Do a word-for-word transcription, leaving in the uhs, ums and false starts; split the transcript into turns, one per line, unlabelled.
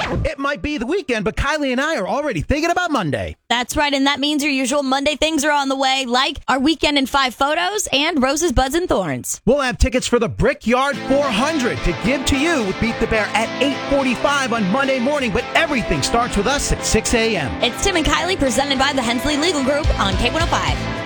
It might be the weekend, but Kylie and I are already thinking about Monday.
That's right, and that means your usual Monday things are on the way, like our Weekend in Five photos and Roses, Buds, and Thorns.
We'll have tickets for the Brickyard four hundred to give to you with Beat the Bear at eight forty-five on Monday morning, but everything starts with us at six a.m.
It's Tim and Kylie presented by the Hensley Legal Group on K one oh five.